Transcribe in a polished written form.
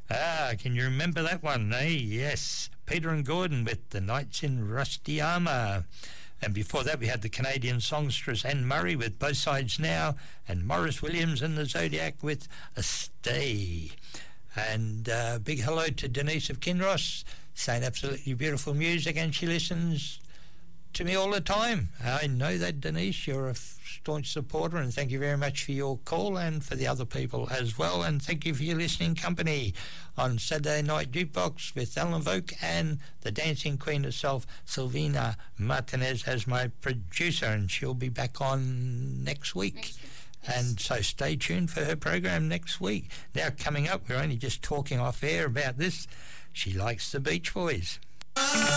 Can you remember that one, eh? Yes. Peter and Gordon with The Knights in Rusty Armour. And before that, we had the Canadian songstress Anne Murray with Both Sides Now, and Maurice Williams and the Zodiac with A Stay. And big hello to Denise of Kinross, saying absolutely beautiful music, and she listens to me all the time. I know that, Denise. You're a staunch supporter, and thank you very much for your call, and for the other people as well, and thank you for your listening company on Saturday Night Jukebox with Alan Voke and the dancing queen herself, Silvina Martinez, as my producer, and she'll be back on next week. And so stay tuned for her program next week. Now, coming up, we're only just talking off air about this. She likes the Beach Boys.